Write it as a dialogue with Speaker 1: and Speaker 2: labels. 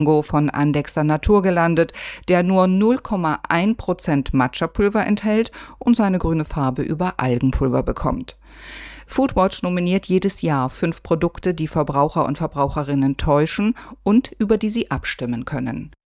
Speaker 1: von Andexter Natur gelandet, der nur 0,1% Matcha-Pulver enthält und seine grüne Farbe über Algenpulver bekommt. Foodwatch nominiert jedes Jahr 5 Produkte, die Verbraucher und Verbraucherinnen täuschen und über die sie abstimmen können.